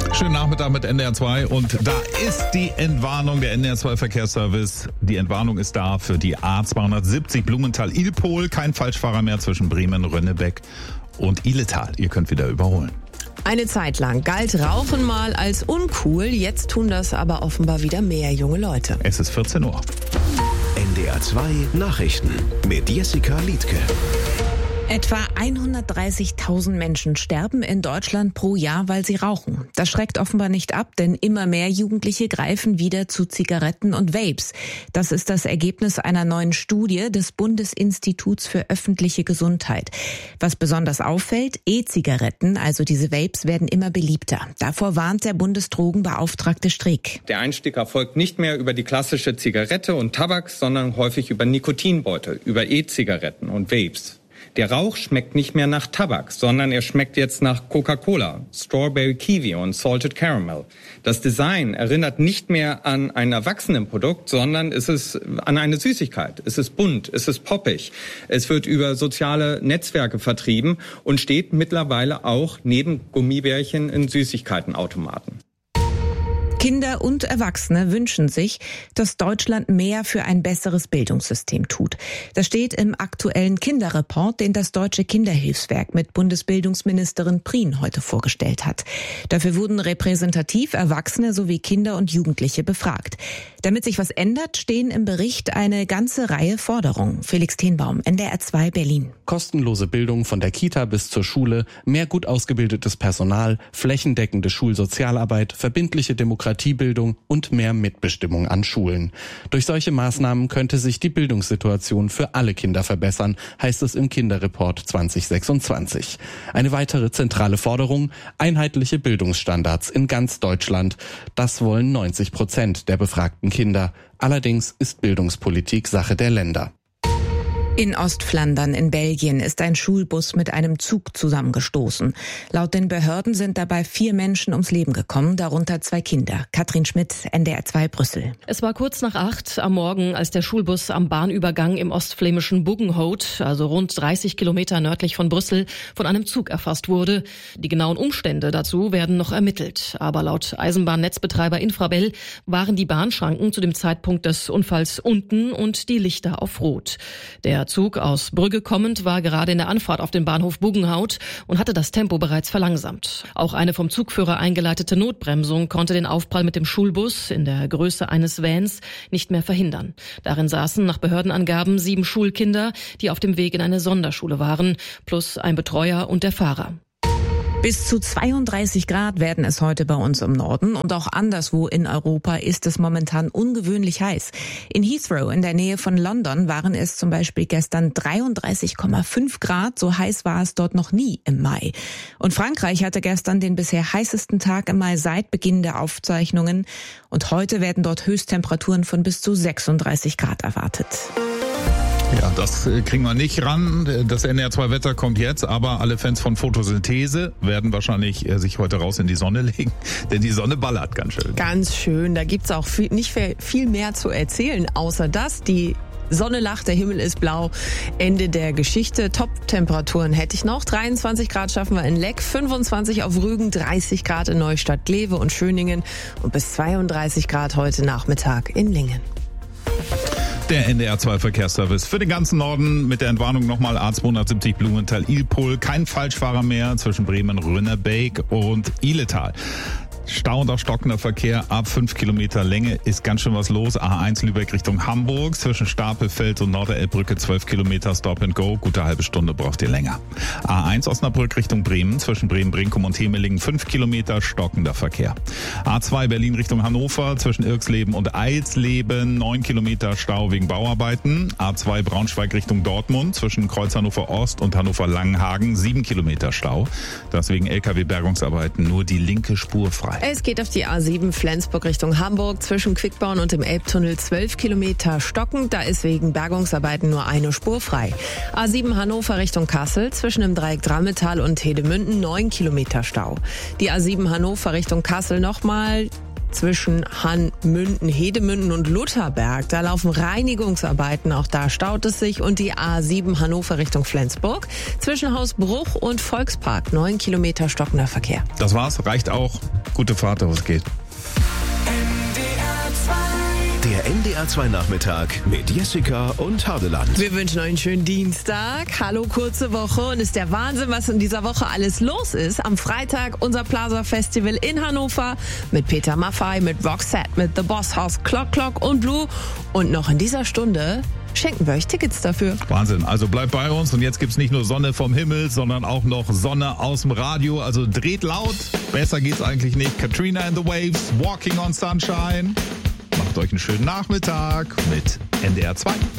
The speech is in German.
Schönen Nachmittag mit NDR 2 und da ist die Entwarnung der NDR 2 Verkehrsservice. Die Entwarnung ist da für die A270 Blumenthal-Ilpol. Kein Falschfahrer mehr zwischen Bremen, Rönnebeck und Ihletal. Ihr könnt wieder überholen. Eine Zeit lang galt Rauchen mal als uncool. Jetzt tun das aber offenbar wieder mehr junge Leute. Es ist 14 Uhr. NDR 2 Nachrichten mit Jessica Liedtke. Etwa 130.000 Menschen sterben in Deutschland pro Jahr, weil sie rauchen. Das schreckt offenbar nicht ab, denn immer mehr Jugendliche greifen wieder zu Zigaretten und Vapes. Das ist das Ergebnis einer neuen Studie des Bundesinstituts für öffentliche Gesundheit. Was besonders auffällt, E-Zigaretten, also diese Vapes, werden immer beliebter. Davor warnt der Bundesdrogenbeauftragte Strick. Der Einstieg erfolgt nicht mehr über die klassische Zigarette und Tabak, sondern häufig über Nikotinbeutel, über E-Zigaretten und Vapes. Der Rauch schmeckt nicht mehr nach Tabak, sondern er schmeckt jetzt nach Coca-Cola, Strawberry Kiwi und Salted Caramel. Das Design erinnert nicht mehr an ein Erwachsenenprodukt, sondern es ist an eine Süßigkeit. Es ist bunt, es ist poppig. Es wird über soziale Netzwerke vertrieben und steht mittlerweile auch neben Gummibärchen in Süßigkeitenautomaten. Kinder und Erwachsene wünschen sich, dass Deutschland mehr für ein besseres Bildungssystem tut. Das steht im aktuellen Kinderreport, den das Deutsche Kinderhilfswerk mit Bundesbildungsministerin Prien heute vorgestellt hat. Dafür wurden repräsentativ Erwachsene sowie Kinder und Jugendliche befragt. Damit sich was ändert, stehen im Bericht eine ganze Reihe Forderungen. Felix Tenbaum, NDR 2 Berlin. Kostenlose Bildung von der Kita bis zur Schule, mehr gut ausgebildetes Personal, flächendeckende Schulsozialarbeit, verbindliche Demokratiebildung und mehr Mitbestimmung an Schulen. Durch solche Maßnahmen könnte sich die Bildungssituation für alle Kinder verbessern, heißt es im Kinderreport 2026. Eine weitere zentrale Forderung: einheitliche Bildungsstandards in ganz Deutschland. Das wollen 90% der befragten Kinder. Allerdings ist Bildungspolitik Sache der Länder. In Ostflandern in Belgien ist ein Schulbus mit einem Zug zusammengestoßen. Laut den Behörden sind dabei 4 Menschen ums Leben gekommen, darunter 2 Kinder. Katrin Schmidt, NDR 2 Brüssel. Es war kurz nach 8 am Morgen, als der Schulbus am Bahnübergang im ostflämischen Buggenhout, also rund 30 Kilometer nördlich von Brüssel, von einem Zug erfasst wurde. Die genauen Umstände dazu werden noch ermittelt. Aber laut Eisenbahnnetzbetreiber Infrabel waren die Bahnschranken zu dem Zeitpunkt des Unfalls unten und die Lichter auf Rot. Der Zug aus Brügge kommend war gerade in der Anfahrt auf den Bahnhof Buggenhout und hatte das Tempo bereits verlangsamt. Auch eine vom Zugführer eingeleitete Notbremsung konnte den Aufprall mit dem Schulbus in der Größe eines Vans nicht mehr verhindern. Darin saßen nach Behördenangaben 7 Schulkinder, die auf dem Weg in eine Sonderschule waren, plus ein Betreuer und der Fahrer. Bis zu 32 Grad werden es heute bei uns im Norden und auch anderswo in Europa ist es momentan ungewöhnlich heiß. In Heathrow in der Nähe von London waren es zum Beispiel gestern 33,5 Grad, so heiß war es dort noch nie im Mai. Und Frankreich hatte gestern den bisher heißesten Tag im Mai seit Beginn der Aufzeichnungen und heute werden dort Höchsttemperaturen von bis zu 36 Grad erwartet. Ja, das kriegen wir nicht ran. Das NDR 2 Wetter kommt jetzt, aber alle Fans von Photosynthese werden wahrscheinlich sich heute raus in die Sonne legen, denn die Sonne ballert ganz schön. Ganz schön, da gibt's auch nicht viel mehr zu erzählen, außer dass die Sonne lacht, der Himmel ist blau. Ende der Geschichte. Top-Temperaturen hätte ich noch. 23 Grad schaffen wir in Leck, 25 auf Rügen, 30 Grad in Neustadt, Glewe und Schöningen und bis 32 Grad heute Nachmittag in Lingen. Der NDR 2 Verkehrsservice für den ganzen Norden mit der Entwarnung nochmal A270 Blumenthal-Ilpol. Kein Falschfahrer mehr zwischen Bremen, Rönnebeck und Ihletal. Stau und auch stockender Verkehr ab 5 Kilometer Länge ist ganz schön was los. A1 Lübeck Richtung Hamburg, zwischen Stapelfeld und Norderelbbrücke 12 Kilometer Stop and Go. Gute halbe Stunde braucht ihr länger. A1 Osnabrück Richtung Bremen, zwischen Bremen-Brinkum und Hemelingen 5 Kilometer stockender Verkehr. A2 Berlin Richtung Hannover, zwischen Irksleben und Eilsleben 9 Kilometer Stau wegen Bauarbeiten. A2 Braunschweig Richtung Dortmund, zwischen Kreuz Hannover Ost und Hannover Langenhagen 7 Kilometer Stau. Deswegen LKW-Bergungsarbeiten nur die linke Spur frei. Es geht auf die A7 Flensburg Richtung Hamburg, zwischen Quickborn und dem Elbtunnel 12 Kilometer stockend. Da ist wegen Bergungsarbeiten nur eine Spur frei. A7 Hannover Richtung Kassel, zwischen dem Dreieck Drammetal und Hedemünden 9 Kilometer Stau. Die A7 Hannover Richtung Kassel nochmal zwischen Hannmünden, Hedemünden und Lutherberg. Da laufen Reinigungsarbeiten, auch da staut es sich. Und die A7 Hannover Richtung Flensburg. Zwischen Hausbruch und Volkspark 9 Kilometer stockender Verkehr. Das war's, reicht auch. Gute Fahrt, wo es geht. Der NDR 2 Nachmittag mit Jessica und Hardeland. Wir wünschen euch einen schönen Dienstag. Hallo, kurze Woche. Und ist der Wahnsinn, was in dieser Woche alles los ist. Am Freitag unser Plaza Festival in Hannover mit Peter Maffay, mit Roxette, mit The Boss House, Clock und Blue. Und noch in dieser Stunde schenken wir euch Tickets dafür. Wahnsinn, also bleibt bei uns. Und jetzt gibt's nicht nur Sonne vom Himmel, sondern auch noch Sonne aus dem Radio. Also dreht laut. Besser geht's eigentlich nicht. Katrina and the Waves, Walking on Sunshine. Macht euch einen schönen Nachmittag mit NDR 2.